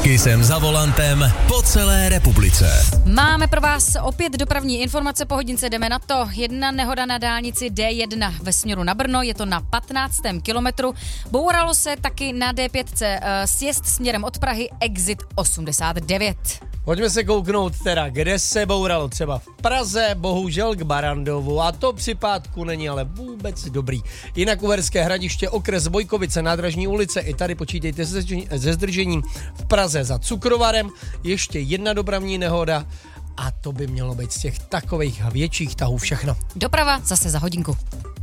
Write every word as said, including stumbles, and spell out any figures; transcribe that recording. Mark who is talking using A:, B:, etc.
A: Kysem za volantem po celé republice.
B: Máme pro vás opět dopravní informace, po hodince jdeme na to. Jedna nehoda na dálnici D jedna ve směru na Brno, je to na patnáctém kilometru. Bouralo se taky na D pět, sjezd směrem od Prahy, exit osmdesát devět.
C: Pojďme se kouknout teda, kde se bouralo, třeba v Praze, bohužel k Barandovu, a to při pátku není ale vůbec dobrý. Jinak Uherské Hradiště, okres Bojkovice, Nádražní ulice, i tady počítejte se zdržením. V Praze za Cukrovarem ještě jedna dopravní nehoda a to by mělo být z těch takových větších tahů všechno.
B: Doprava zase za hodinku.